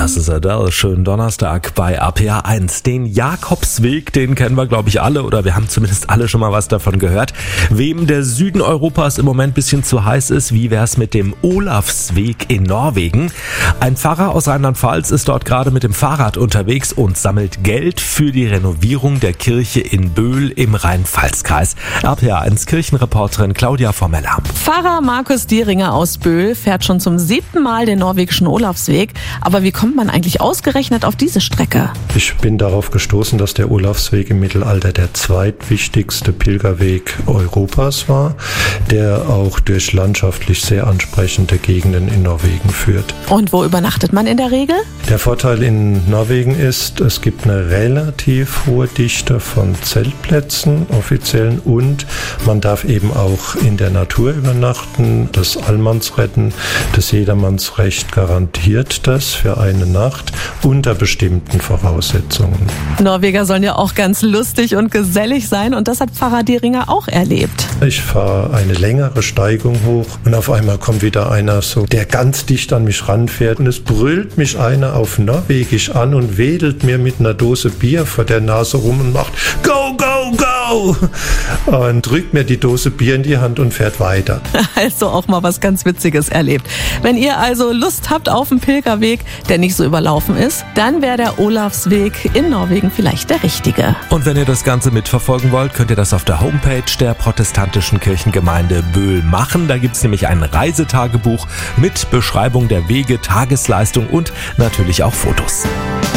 Das ist Adele. Schönen Donnerstag bei RPA1. Den Jakobsweg, den kennen wir, glaube ich, alle, oder wir haben zumindest alle schon mal was davon gehört. Wem der Süden Europas im Moment ein bisschen zu heiß ist, wie wär's mit dem Olavsweg in Norwegen? Ein Pfarrer aus Rheinland-Pfalz ist dort gerade mit dem Fahrrad unterwegs und sammelt Geld für die Renovierung der Kirche in Böhl im Rhein-Pfalz-Kreis. RPA1 Kirchenreporterin Claudia Formeller. Pfarrer Markus Dieringer aus Böhl fährt schon zum 7. Mal den norwegischen Olavsweg. Aber wie kommt man eigentlich ausgerechnet auf diese Strecke? Ich bin darauf gestoßen, dass der Olavsweg im Mittelalter der zweitwichtigste Pilgerweg Europas war, der auch durch landschaftlich sehr ansprechende Gegenden in Norwegen führt. Und wo übernachtet man in der Regel? Der Vorteil in Norwegen ist, es gibt eine relativ hohe Dichte von Zeltplätzen, offiziellen, und man darf eben auch in der Natur übernachten. Das Allmannsretten, das Jedermannsrecht garantiert das für eine Nacht unter bestimmten Voraussetzungen. Norweger sollen ja auch ganz lustig und gesellig sein, und das hat Pfarrer Dieringer auch erlebt. Ich fahre eine längere Steigung hoch und auf einmal kommt wieder einer so, der ganz dicht an mich ranfährt, und es brüllt mich einer auf Norwegisch an und wedelt mir mit einer Dose Bier vor der Nase rum und macht Go, go, go! Und drückt mir die Dose Bier in die Hand und fährt weiter. Also auch mal was ganz Witziges erlebt. Wenn ihr also Lust habt auf einen Pilgerweg, der nicht so überlaufen ist, dann wäre der Olavsweg in Norwegen vielleicht der richtige. Und wenn ihr das Ganze mitverfolgen wollt, könnt ihr das auf der Homepage der protestantischen Kirchengemeinde Böhl machen. Da gibt's nämlich ein Reisetagebuch mit Beschreibung der Wege, Tagesleistung und natürlich auch Fotos.